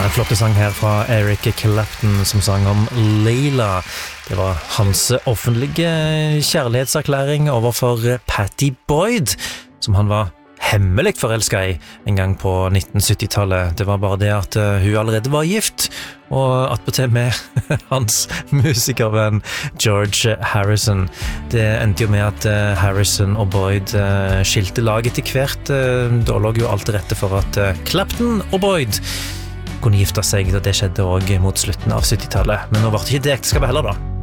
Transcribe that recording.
En flotte sang her fra Eric Clapton som sang om Layla. Det var hans offentlige kjærlighetserklæring overfor Pattie Boyd, som han var hemmelig forelsket i en gang på 1970-tallet. Det var bare det at hun allerede var gift, og attpåtil med hans musikervenn George Harrison. Det endte jo med at Harrison og Boyd skilte lag etter hvert. Da lå jo alt til rette for at Clapton og Boyd kunne gifte seg, og det skjedde også mot slutten av 70-tallet. Men nå var det ikke det ekteskapet heller da.